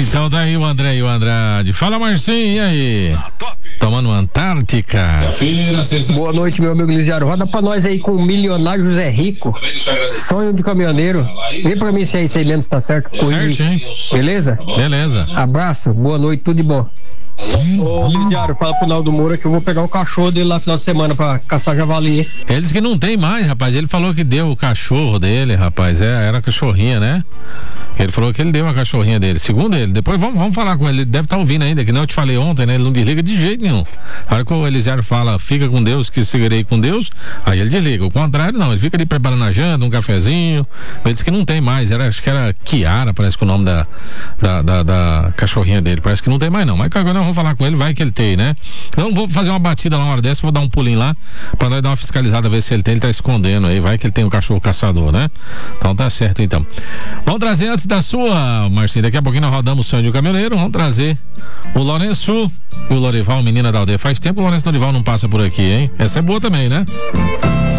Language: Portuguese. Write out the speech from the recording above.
Então tá aí o André e o Andrade. Fala, Marcinho, e aí? Tomando Antártica. Boa noite, meu amigo Lisiaro. Roda pra nós aí com o milionário José Rico. Sonho de caminhoneiro. Vê pra mim se é isso aí mesmo, se tá certo. Certo, hein? Beleza? Beleza. Abraço, boa noite, tudo de bom. Ô, Lisiaro, fala pro Naldo Moura que eu vou pegar o cachorro dele lá no final de semana pra caçar javali. Ele disse que não tem mais, rapaz. Ele falou que deu o cachorro dele, rapaz. Era a cachorrinha, né? Ele falou que ele deu a cachorrinha dele. Segundo ele, depois vamos falar com ele. Ele deve estar ouvindo ainda, que não eu te falei ontem, né? Ele não desliga de jeito nenhum. A hora que o Elisiário fala, fica com Deus, que seguirei com Deus, aí ele desliga. O contrário, não. Ele fica ali preparando a janta, um cafezinho. Ele disse que não tem mais. Acho que era Kiara, parece que o nome da cachorrinha dele. Parece que não tem mais, não. Mas agora nós vamos falar com ele, vai que ele tem, né? Então vou fazer uma batida lá uma hora dessa, vou dar um pulinho lá, pra nós dar uma fiscalizada, ver se ele tem, ele tá escondendo aí. Vai que ele tem o cachorro caçador, né? Então tá certo, então. Vamos trazer antes da sua, Marcinho, daqui a pouquinho nós rodamos o sonho de um caminhoneiro, vamos trazer o Lourenço e o Lorival, menina da aldeia. Faz tempo o Lourenço e o Lorival não passa por aqui, hein? Essa é boa também, né?